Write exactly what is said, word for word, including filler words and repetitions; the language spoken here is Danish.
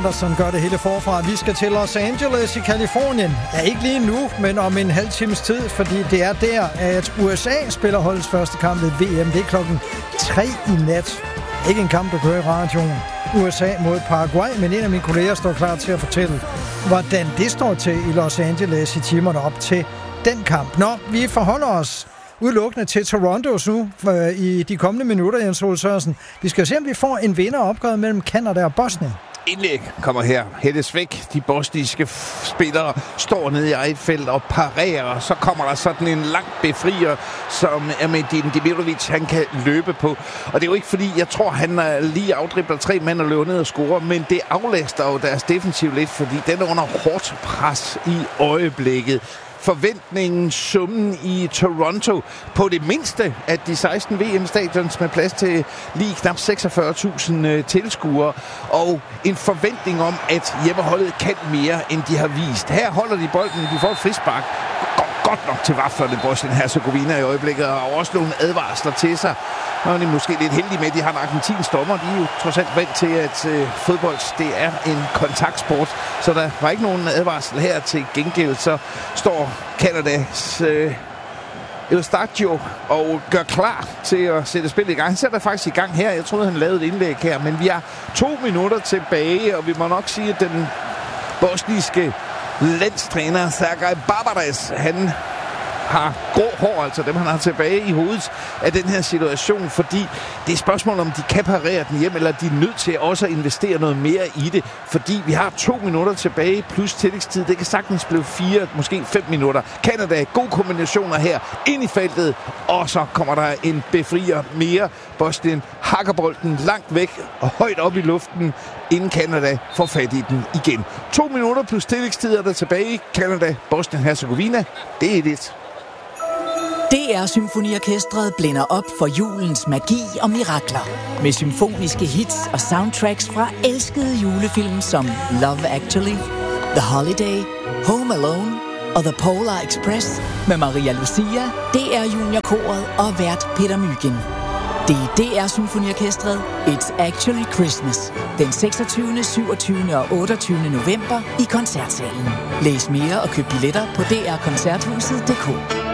Anderson gør det hele forfra. Vi skal til Los Angeles i Kalifornien. Ja, ikke lige nu, men om en halv times tid, fordi det er der, at U S A spiller holdets første kamp ved V M. Det er klokken tre i nat. Ikke en kamp, der kører i radioen. U S A mod Paraguay, men en af mine kolleger står klar til at fortælle, hvordan det står til i Los Angeles i timerne op til den kamp. Nå, vi forholder os udelukkende til Toronto nu øh, i de kommende minutter, Jens Ole Sørensen. Vi skal se, om vi får en vinder opgøret mellem Canada og Bosnien. Indlæg kommer her. Hættes væk. De bosniske spillere står nede i eget felt og parerer. Og så kommer der sådan en lang befrier, som Amedin Demirovic, han kan løbe på. Og det er jo ikke fordi, jeg tror, han lige afdribler tre mænd og løber ned og scorer, men det aflaster jo deres defensiv lidt, fordi den er under hårdt pres i øjeblikket. Forventningen, summen i Toronto på det mindste af de seksten V M-stadions med plads til lige knap seksogfyrre tusind tilskuere, og en forventning om, at hjemmeholdet kan mere, end de har vist. Her holder de bolden, de får et frispark. Går godt nok til vaflerne, Bosnien-Hercegovina i øjeblikket, og også nogle advarsler til sig. Og de er måske lidt heldige med, at de har en argentinsk dommer. De er jo trods alt vant til, at øh, fodbold, det er en kontaktsport. Så der var ikke nogen advarsel her. Til gengæld så står Canadas øh, Eustaquio og gør klar til at sætte spillet i gang. Han sætter faktisk i gang her. Jeg troede, han lavede et indlæg her. Men vi har to minutter tilbage, og vi må nok sige, at den bosniske landstræner Sergej Barbares, han har grå hår, altså dem han har tilbage i hovedet af den her situation, fordi det er spørgsmål om de kan parere den hjem, eller de er nødt til også at investere noget mere i det, fordi vi har to minutter tilbage plus tillægstid. Det kan sagtens blive fire, måske fem minutter. Canada, gode kombinationer her ind i feltet, og så kommer der en befrier mere. Bosnien hakker bolden langt væk og højt op i luften, inden Canada får fat i den igen. To minutter plus tillægstid er der tilbage. Canada, Bosnien-Hercegovina, det er det. D R Symfoniorkestret blænder op for julens magi og mirakler. Med symfoniske hits og soundtracks fra elskede julefilm som Love Actually, The Holiday, Home Alone og The Polar Express med Maria Lucia, D R Juniorkoret og vært Peter Mygind. Det er D R Symfoniorkestret It's Actually Christmas den seksogtyvende, syvogtyvende og otteogtyvende november i Koncertsalen. Læs mere og køb billetter på d r koncerthuset punktum d k.